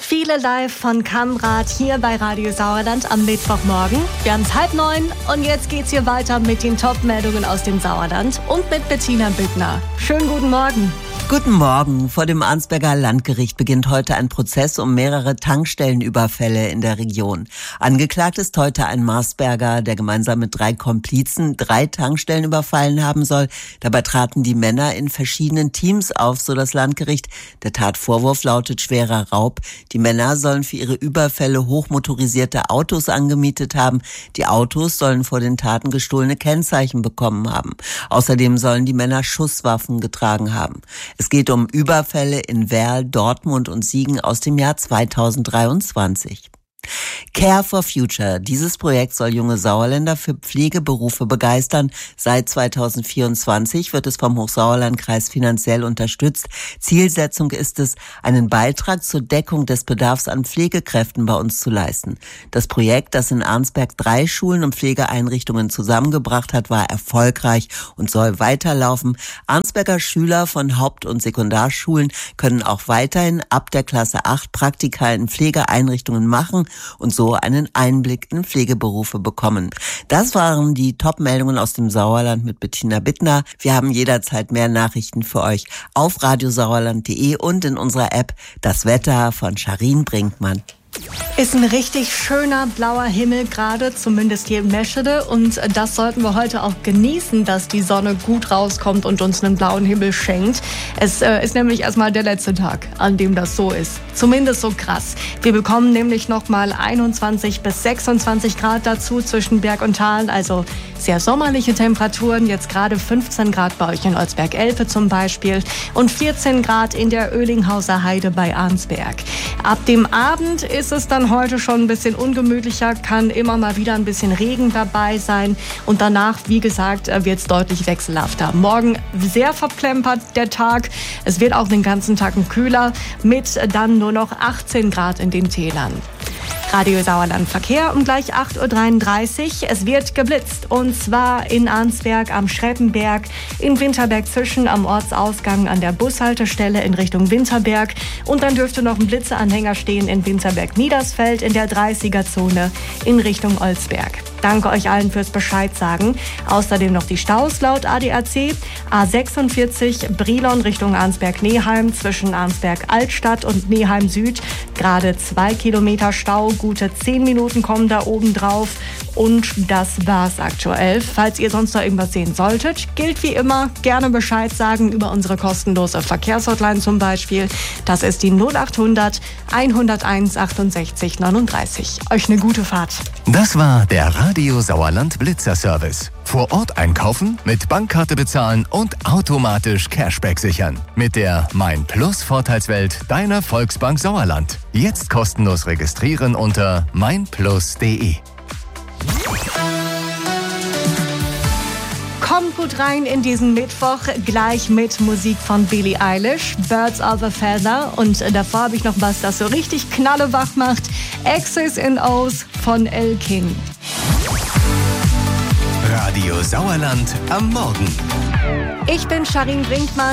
Viele live von Kamrad hier bei Radio Sauerland am Mittwochmorgen. Wir haben es 8:30 und jetzt geht's hier weiter mit den Top-Meldungen aus dem Sauerland und mit Bettina Büttner. Schönen guten Morgen. Guten Morgen. Vor dem Arnsberger Landgericht beginnt heute ein Prozess um mehrere Tankstellenüberfälle in der Region. Angeklagt ist heute ein Marsberger, der gemeinsam mit 3 Komplizen 3 Tankstellen überfallen haben soll. Dabei traten die Männer in verschiedenen Teams auf, so das Landgericht. Der Tatvorwurf lautet schwerer Raub. Die Männer sollen für ihre Überfälle hochmotorisierte Autos angemietet haben. Die Autos sollen vor den Taten gestohlene Kennzeichen bekommen haben. Außerdem sollen die Männer Schusswaffen getragen haben. Es geht um Überfälle in Werl, Dortmund und Siegen aus dem Jahr 2023. Care for Future. Dieses Projekt soll junge Sauerländer für Pflegeberufe begeistern. Seit 2024 wird es vom Hochsauerlandkreis finanziell unterstützt. Zielsetzung ist es, einen Beitrag zur Deckung des Bedarfs an Pflegekräften bei uns zu leisten. Das Projekt, das in Arnsberg 3 Schulen und Pflegeeinrichtungen zusammengebracht hat, war erfolgreich und soll weiterlaufen. Arnsberger Schüler von Haupt- und Sekundarschulen können auch weiterhin ab der Klasse 8 Praktika in Pflegeeinrichtungen machen und so einen Einblick in Pflegeberufe bekommen. Das waren die Top-Meldungen aus dem Sauerland mit Bettina Büttner. Wir haben jederzeit mehr Nachrichten für euch auf radiosauerland.de und in unserer App Das Wetter von Charin Brinkmann. Ist ein richtig schöner blauer Himmel gerade, zumindest hier in Meschede. Und das sollten wir heute auch genießen, dass die Sonne gut rauskommt und uns einen blauen Himmel schenkt. Es ist nämlich erstmal der letzte Tag, an dem das so ist. Zumindest so krass. Wir bekommen nämlich nochmal 21 bis 26 Grad dazu zwischen Berg und Tal. Also sehr sommerliche Temperaturen. Jetzt gerade 15 Grad bei euch in Olsberg-Elpe zum Beispiel. Und 14 Grad in der Oelinghauser Heide bei Arnsberg. Ab dem Abend ist es dann heute schon ein bisschen ungemütlicher, kann immer mal wieder ein bisschen Regen dabei sein und danach, wie gesagt, wird es deutlich wechselhafter. Morgen sehr verplempert der Tag, es wird auch den ganzen Tag kühler mit dann nur noch 18 Grad in den Tälern. Radio Sauerland Verkehr um gleich 8:33 Uhr. Es wird geblitzt und zwar in Arnsberg am Schrettenberg, in Winterberg-Zischen am Ortsausgang an der Bushaltestelle in Richtung Winterberg und dann dürfte noch ein Blitzeanhänger stehen in Winterberg-Niedersfeld in der 30er-Zone in Richtung Olsberg. Danke euch allen fürs Bescheid sagen. Außerdem noch die Staus laut ADAC. A46 Brilon Richtung Arnsberg-Neheim zwischen Arnsberg-Altstadt und Neheim-Süd. Gerade 2 Kilometer Stau, gute 10 Minuten kommen da oben drauf. Und das war's aktuell. Falls ihr sonst noch irgendwas sehen solltet, gilt wie immer, gerne Bescheid sagen über unsere kostenlose Verkehrshotline zum Beispiel. Das ist die 0800 101 68 39. Euch eine gute Fahrt. Das war der Radio Sauerland Blitzer Service. Vor Ort einkaufen, mit Bankkarte bezahlen und automatisch Cashback sichern. Mit der Mein Plus Vorteilswelt deiner Volksbank Sauerland. Jetzt kostenlos registrieren unter meinplus.de. Kommt gut rein in diesen Mittwoch, gleich mit Musik von Billie Eilish, Birds of a Feather. Und davor habe ich noch was, das so richtig knallewach macht. X's and O's von El King. Radio Sauerland am Morgen. Ich bin Charin Brinkmann.